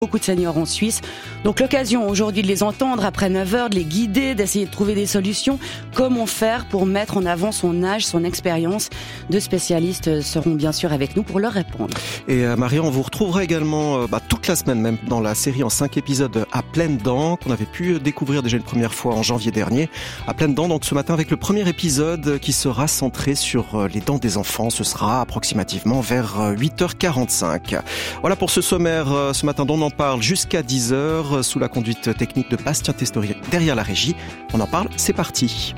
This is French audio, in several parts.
Beaucoup de seniors en Suisse. Donc l'occasion aujourd'hui de les entendre après 9 heures, de les guider, d'essayer de trouver des solutions. Comment faire pour mettre en avant son âge, son expérience? Deux spécialistes seront bien sûr avec nous pour leur répondre. Et Marie, on vous retrouvera également toute la semaine même dans la série en 5 épisodes à pleines dents qu'on avait pu découvrir déjà une première fois en janvier dernier. À pleines dents, donc ce matin avec le premier épisode qui sera centré sur les dents des enfants. Ce sera approximativement vers 8h45. Voilà pour ce sommaire ce matin dont on en parle jusqu'à 10h sous la conduite technique de Bastien Testori derrière la régie. On en parle, c'est parti.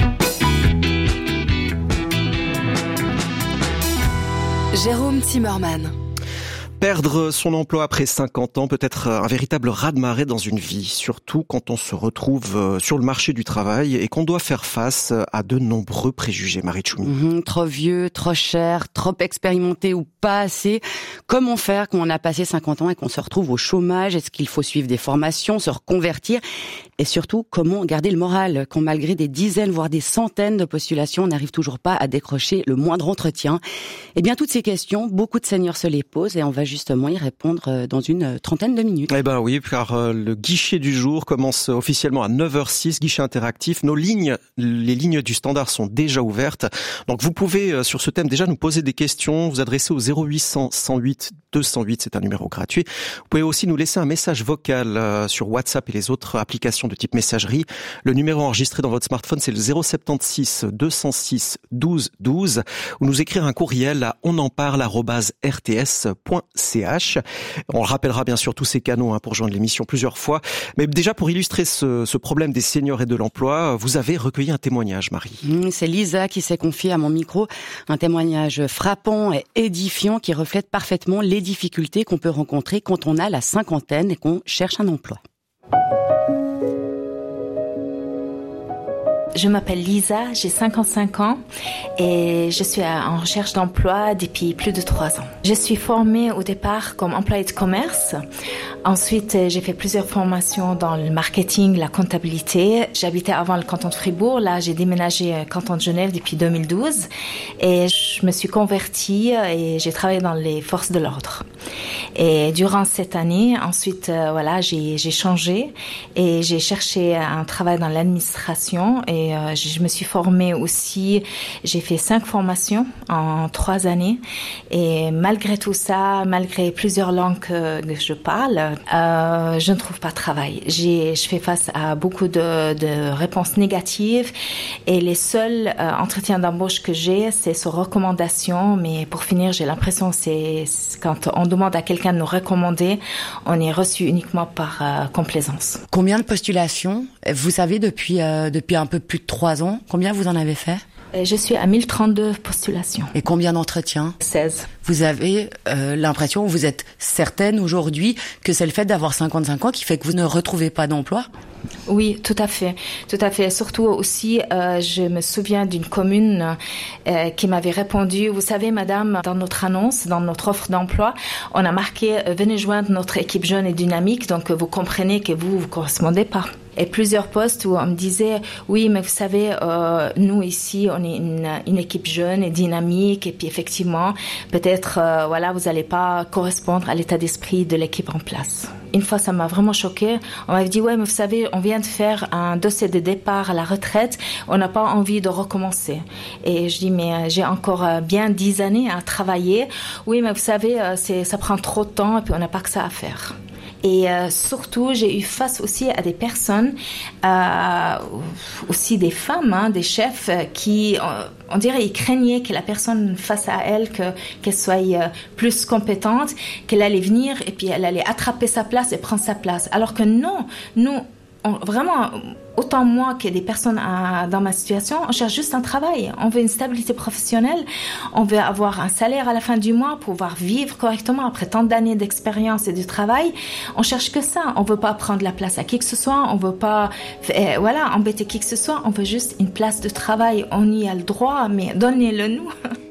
Jérôme Zimmermann. Perdre son emploi après 50 ans peut être un véritable raz-de-marée dans une vie, surtout quand on se retrouve sur le marché du travail et qu'on doit faire face à de nombreux préjugés. Marie Tchoumi. Trop vieux, trop cher, trop expérimenté ou pas assez. Comment faire quand on a passé 50 ans et qu'on se retrouve au chômage? Est-ce qu'il faut suivre des formations, se reconvertir? Et surtout, comment garder le moral quand malgré des dizaines, voire des centaines de postulations, on n'arrive toujours pas à décrocher le moindre entretien? Eh bien, toutes ces questions, beaucoup de seniors se les posent et on va justement y répondre dans une trentaine de minutes. Eh ben oui, car le guichet du jour commence officiellement à 9h06, guichet interactif. Les lignes du standard sont déjà ouvertes. Donc vous pouvez sur ce thème déjà nous poser des questions, vous adresser au 0800 108 208, c'est un numéro gratuit. Vous pouvez aussi nous laisser un message vocal sur WhatsApp et les autres applications de type messagerie. Le numéro enregistré dans votre smartphone, c'est le 076 206 12 12 ou nous écrire un courriel à onenparle@rts.ch. On rappellera bien sûr tous ces canaux pour joindre l'émission plusieurs fois. Mais déjà pour illustrer ce problème des seniors et de l'emploi, vous avez recueilli un témoignage, Marie. C'est Lisa qui s'est confiée à mon micro. Un témoignage frappant et édifiant qui reflète parfaitement les difficultés qu'on peut rencontrer quand on a la cinquantaine et qu'on cherche un emploi. Je m'appelle Lisa, j'ai 55 ans et je suis en recherche d'emploi depuis plus de 3 ans. Je suis formée au départ comme employée de commerce. Ensuite, j'ai fait plusieurs formations dans le marketing, la comptabilité. J'habitais avant le canton de Fribourg. Là, j'ai déménagé au canton de Genève depuis 2012 et je me suis convertie et j'ai travaillé dans les forces de l'ordre. Et durant cette année, ensuite, j'ai changé et j'ai cherché un travail dans l'administration et je me suis formée aussi. J'ai fait 5 formations en 3 années et malgré tout ça, malgré plusieurs langues que je parle, je ne trouve pas de travail. Je fais face à beaucoup de réponses négatives et les seuls entretiens d'embauche que j'ai, c'est sur recommandation. Mais pour finir, j'ai l'impression que c'est quand on demande à quelqu'un de nous recommander, on est reçu uniquement par complaisance. Combien de postulations? Vous savez, depuis un peu plus de 3 ans, combien vous en avez fait? Je suis à 1032 postulations. Et combien d'entretiens? 16. Vous avez l'impression, vous êtes certaine aujourd'hui que c'est le fait d'avoir 55 ans qui fait que vous ne retrouvez pas d'emploi? Oui, tout à fait. Tout à fait. Surtout aussi, je me souviens d'une commune qui m'avait répondu, vous savez, madame, dans notre annonce, dans notre offre d'emploi, on a marqué « Venez joindre notre équipe jeune et dynamique », donc vous comprenez que vous correspondez pas. Et plusieurs postes où on me disait oui, mais vous savez, nous ici on est une équipe jeune et dynamique et puis effectivement peut-être vous allez pas correspondre à l'état d'esprit de l'équipe en place. Une fois ça m'a vraiment choquée. On m'avait dit ouais, mais vous savez, on vient de faire un dossier de départ à la retraite, on n'a pas envie de recommencer. Et je dis mais j'ai encore bien 10 années à travailler. Oui, mais vous savez, ça prend trop de temps et puis on n'a pas que ça à faire. Et surtout, j'ai eu face aussi à des personnes, aussi des femmes, des chefs, qui, on dirait, ils craignaient que la personne face à elle, qu'elle soit plus compétente, qu'elle allait venir et puis elle allait attraper sa place et prendre sa place. Alors que non, nous, vraiment, autant moi que des personnes dans ma situation, on cherche juste un travail. On veut une stabilité professionnelle. On veut avoir un salaire à la fin du mois, pouvoir vivre correctement après tant d'années d'expérience et de travail. On cherche que ça. On veut pas prendre la place à qui que ce soit. On veut pas, embêter qui que ce soit. On veut juste une place de travail. On y a le droit, mais donnez-le nous.